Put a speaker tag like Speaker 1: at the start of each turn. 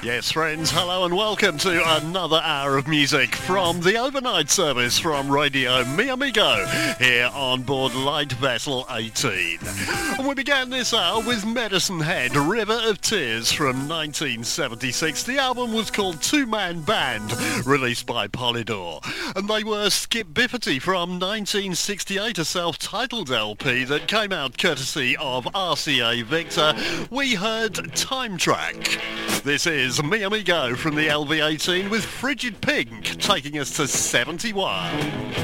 Speaker 1: Yes, friends, hello and welcome to another hour of music from the overnight service from Radio Mi Amigo here on board Light Vessel 18. And we began this hour with Medicine Head, River of Tears from 1976. The album was called Two Man Band, released by Polydor. And they were Skip Biffity from 1968, a self-titled LP that came out courtesy of RCA Victor. We heard Time Track. This is Mi Amigo from the LV18 with Frigid Pink taking us to 71.